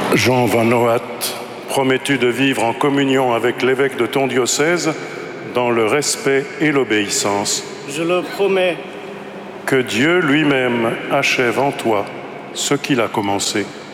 Jean Van Noat, promets-tu de vivre en communion avec l'évêque de ton diocèse dans le respect et l'obéissance? Je le promets. Que Dieu lui-même achève en toi ce qu'il a commencé.